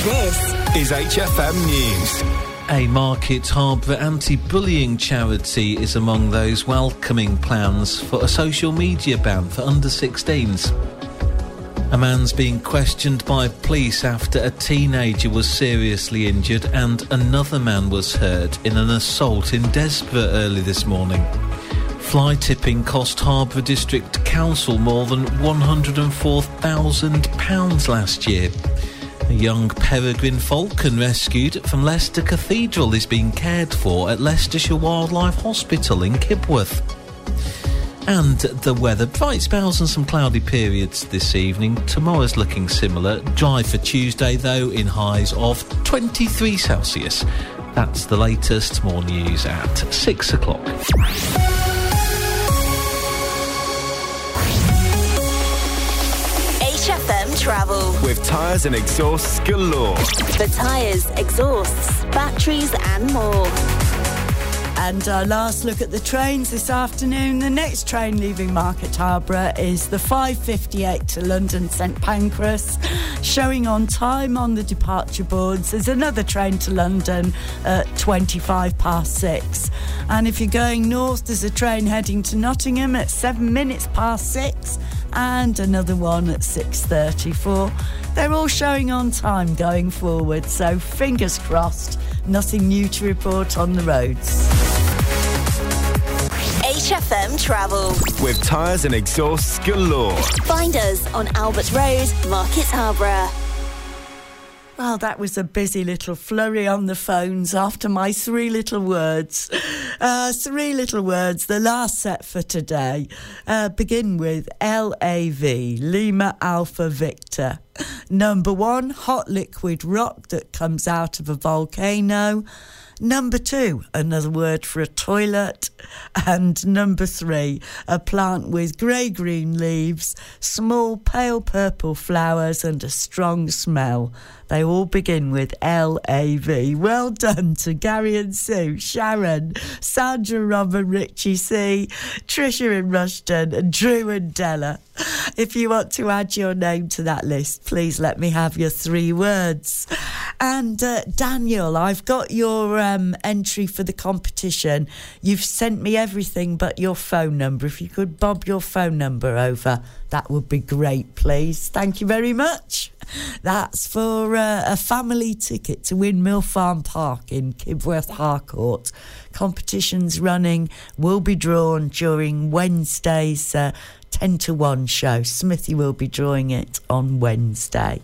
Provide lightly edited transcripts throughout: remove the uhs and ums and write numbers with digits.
This is HFM News. A Market Harbour anti-bullying charity is among those welcoming plans for a social media ban for under-16s. A man's being questioned by police after a teenager was seriously injured and another man was hurt in an assault in Desborough early this morning. Fly tipping cost Harbour District Council more than £104,000 last year. A young peregrine falcon rescued from Leicester Cathedral is being cared for at Leicestershire Wildlife Hospital in Kibworth. And the weather, bright spells and some cloudy periods this evening. Tomorrow's looking similar. Dry for Tuesday though, in highs of 23 Celsius. That's the latest. More news at 6 o'clock. HFM Travel. With tyres and exhausts galore. For tyres, exhausts, batteries and more. And our last look at the trains this afternoon. The next train leaving Market Harbour is the 5:58 to London St Pancras, showing on time on the departure boards. There's another train to London at 6:25. And if you're going north, there's a train heading to Nottingham at 6:07 and another one at 6:34. They're all showing on time going forward, so fingers crossed, nothing new to report on the roads. HFM Travel. With tyres and exhausts galore. Find us on Albert Road, Market Harbour. Well, that was a busy little flurry on the phones after my three little words. The last set for today. Begin with LAV, Lima Alpha Victor. Number 1, hot liquid rock that comes out of a volcano. Number 2, another word for a toilet. And number 3, a plant with grey-green leaves, small pale purple flowers and a strong smell. They all begin with LAV. Well done to Gary and Sue, Sharon, Sandra, Robert, Richie C, Tricia in Rushden, and Drew and Della. If you want to add your name to that list, please let me have your 3 words. And Daniel, I've got your entry for the competition. You've sent me everything but your phone number. If you could bob your phone number over, that would be great, please. Thank you very much. That's for a family ticket to Windmill Farm Park in Kibworth Harcourt. Competition's running, will be drawn during Wednesday's 10 to 1 show. Smithy will be drawing it on Wednesday.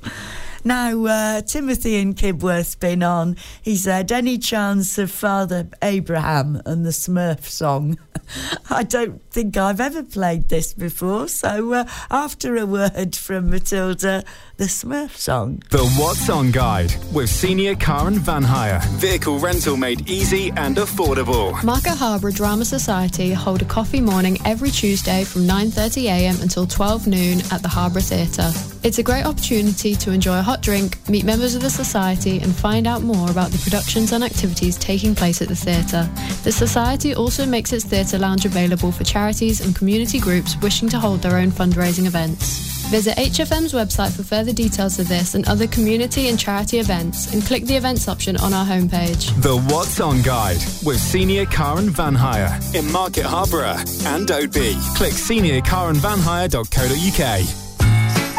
Now, Timothy in Kibworth's been on. He said, any chance of Father Abraham and the Smurf song? I don't think I've ever played this before, so after a word from Matilda, the Smurf song. The What's On Guide with Senior Car and Van Hire. Vehicle rental made easy and affordable. Market Harbour Drama Society hold a coffee morning every Tuesday from 9:30am until 12 noon at the Harbour Theatre. It's a great opportunity to enjoy a hot drink, meet members of the society and find out more about the productions and activities taking place at the theatre. The society also makes its theatre lounge available for charities and community groups wishing to hold their own fundraising events. Visit HFM's website for further details of this and other community and charity events and click the events option on our homepage. The What's On Guide with Senior Car and Van Hire in Market Harbour and Oadby. Click seniorcarandvanhire.co.uk.